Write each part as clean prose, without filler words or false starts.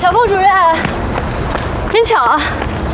小凤主任，真巧啊！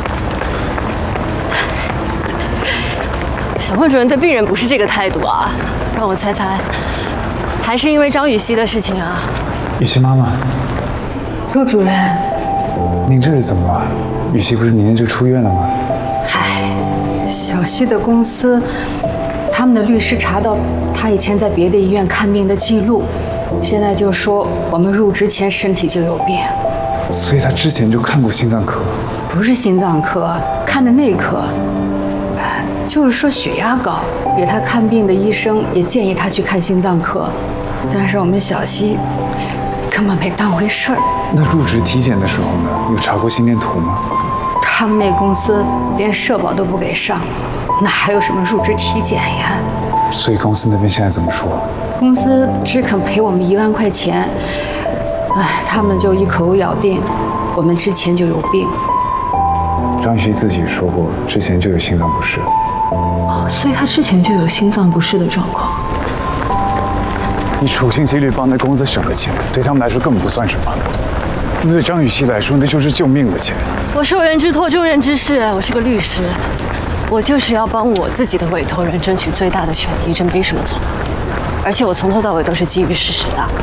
小凤主任对病人不是这个态度啊，让我猜猜，还是因为张雨熙的事情啊？ 雨熙妈妈， 周主任， 您这是怎么了？雨熙不是明天就出院了吗？ 嗨，小溪的公司，他们的律师查到他以前在别的医院看病的记录，现在就说我们入职前身体就有病。 所以他之前就看过心脏科？ 不是心脏科，看的内科。就是说血压高，给他看病的医生也建议他去看心脏科，但是我们小溪根本没当回事儿。 那入职体检的时候呢？有查过心电图吗？ 他们那公司连社保都不给上，哪还有什么入职体检呀？ 所以公司那边现在怎么说？ 公司只肯赔我们1万块钱。哎，他们就一口咬定我们之前就有病。 张雨熙自己说过，之前就有心脏不适。 哦，所以他之前就有心脏不适的状况。 你处心积虑帮那公司省了钱，对他们来说根本不算什么。那对张雨熙来说，那就是救命的钱。 我受人之托，重人之事，我是个律师，我就是要帮我自己的委托人争取最大的权益，这没什么错。而且我从头到尾都是基于事实的。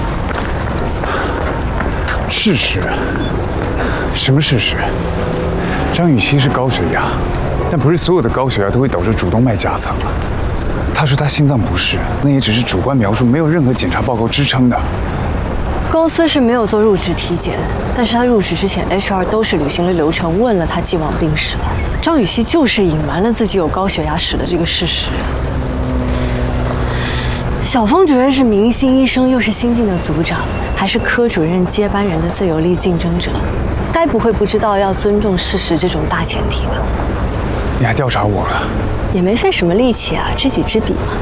事实？什么事实？张雨熙是高血压，但不是所有的高血压都会导致主动脉夹层啊。他说他心脏不适，那也只是主观描述，没有任何检查报告支撑的。 公司是没有做入职体检，但是他入职之前 HR 都是履行了流程，问了他既往病史的。张雨熙就是隐瞒了自己有高血压史的这个事实。小峰主任是明星医生，又是新晋的组长，还是科主任接班人的最有力竞争者，该不会不知道要尊重事实这种大前提吧？ 你还调查我了？ 也没费什么力气啊，知己知彼嘛。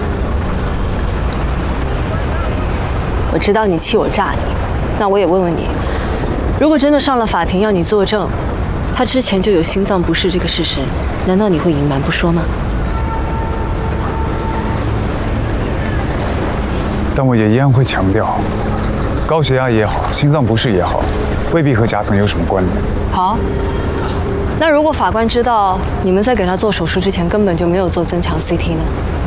我知道你气我诈你，那我也问问你，如果真的上了法庭要你作证，他之前就有心脏不适这个事实，难道你会隐瞒不说吗？ 但我也一样会强调，高血压也好，心脏不适也好，未必和夹层有什么关联。 好，那如果法官知道你们在给他做手术之前根本就没有做增强 CT 呢？